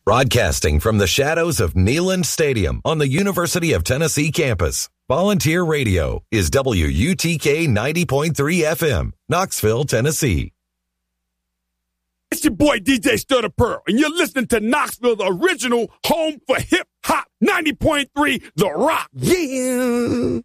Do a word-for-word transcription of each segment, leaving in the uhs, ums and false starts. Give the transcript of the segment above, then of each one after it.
Broadcasting from the shadows of Neyland Stadium on the University of Tennessee campus, Volunteer Radio is W U T K ninety point three F M, Knoxville, Tennessee. It's your boy D J Stutter Pearl, and you're listening to Knoxville's original home for hip-hop, ninety point three The Rock. Yeah!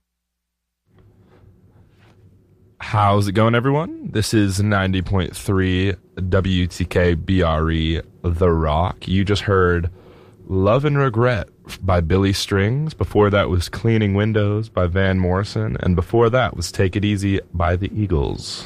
How's it going, everyone? This is ninety point three W T K B R E The Rock. You just heard Love and Regret by Billy Strings. Before that was Cleaning Windows by Van Morrison. And before that was Take It Easy by the Eagles.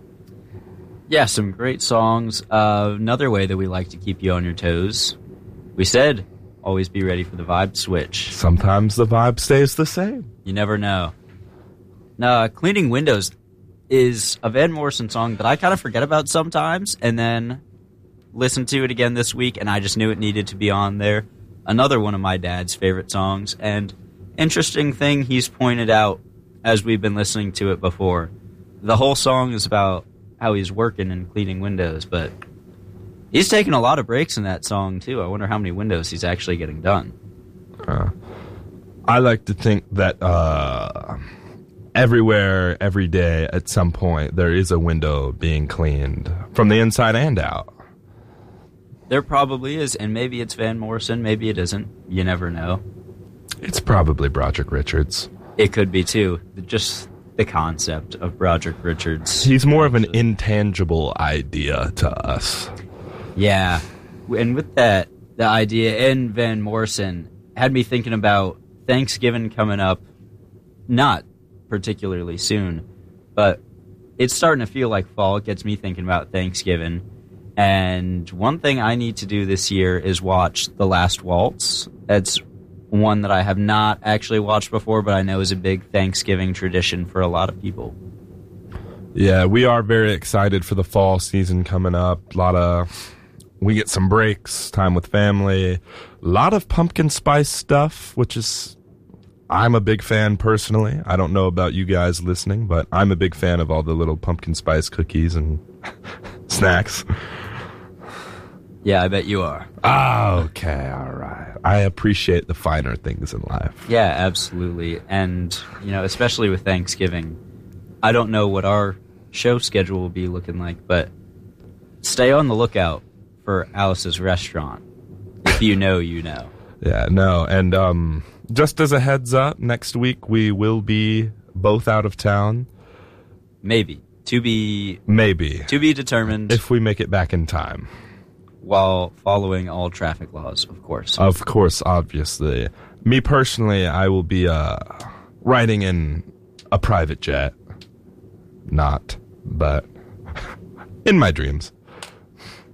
Yeah, some great songs. Uh, another way that we like to keep you on your toes. We said, always be ready for the vibe switch. Sometimes the vibe stays the same. You never know. Now, Cleaning Windows is a Van Morrison song that I kind of forget about sometimes, and then listen to it again this week, and I just knew it needed to be on there. Another one of my dad's favorite songs, and interesting thing he's pointed out as we've been listening to it before. The whole song is about how he's working and cleaning windows, but he's taking a lot of breaks in that song, too. I wonder how many windows he's actually getting done. Uh, I like to think that uh, everywhere, every day, at some point, there is a window being cleaned from the inside and out. There probably is, and maybe it's Van Morrison, maybe it isn't. You never know. It's probably Broderick Richards. It could be, too. Just the concept of Broderick Richards. He's more of an intangible idea to us. Yeah. And with that, the idea and Van Morrison had me thinking about Thanksgiving coming up, not particularly soon, but it's starting to feel like fall. It gets me thinking about Thanksgiving. And one thing I need to do this year is watch The Last Waltz. That's one that I have not actually watched before, but I know is a big Thanksgiving tradition for a lot of people. Yeah, we are very excited for the fall season coming up. A lot of, we get some breaks, time with family, a lot of pumpkin spice stuff, which is, I'm a big fan personally. I don't know about you guys listening, but I'm a big fan of all the little pumpkin spice cookies and snacks. Yeah, I bet you are. Ah, okay, all right. I appreciate the finer things in life. Yeah, absolutely. And, you know, especially with Thanksgiving, I don't know what our show schedule will be looking like, but stay on the lookout for Alice's Restaurant. If you know, you know. Yeah, no, and um, just as a heads up, next week we will be both out of town. Maybe. To be... Maybe. To be determined. If we make it back in time. While following all traffic laws, of course. Of course, obviously. Me personally, I will be uh, riding in a private jet. Not, but in my dreams.